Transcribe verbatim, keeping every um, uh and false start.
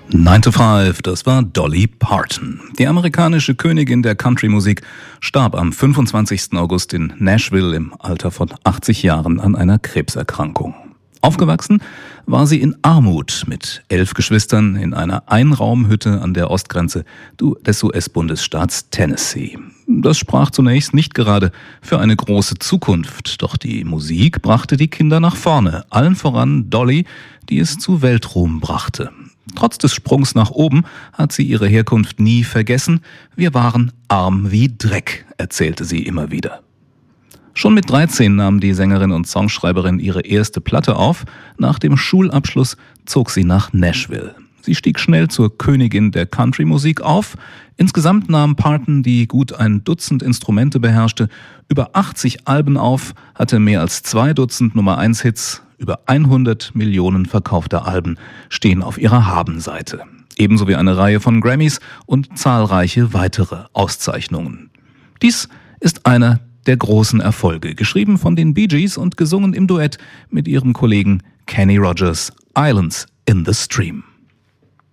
nine to five, das war Dolly Parton. Die amerikanische Königin der Country-Musik starb am fünfundzwanzigsten August in Nashville im Alter von achtzig Jahren an einer Krebserkrankung. Aufgewachsen war sie in Armut mit elf Geschwistern in einer Einraumhütte an der Ostgrenze des U S-Bundesstaats Tennessee. Das sprach zunächst nicht gerade für eine große Zukunft, doch die Musik brachte die Kinder nach vorne, allen voran Dolly, die es zu Weltruhm brachte. Trotz des Sprungs nach oben hat sie ihre Herkunft nie vergessen. Wir waren arm wie Dreck, erzählte sie immer wieder. Schon mit dreizehn nahm die Sängerin und Songschreiberin ihre erste Platte auf. Nach dem Schulabschluss zog sie nach Nashville. Sie stieg schnell zur Königin der Country-Musik auf. Insgesamt nahm Parton, die gut ein Dutzend Instrumente beherrschte, über achtzig Alben auf, hatte mehr als zwei Dutzend Nummer eins Hits, über hundert Millionen verkaufter Alben stehen auf ihrer Habenseite. Ebenso wie eine Reihe von Grammys und zahlreiche weitere Auszeichnungen. Dies ist einer der großen Erfolge, geschrieben von den Bee Gees und gesungen im Duett mit ihrem Kollegen Kenny Rogers, Islands in the Stream.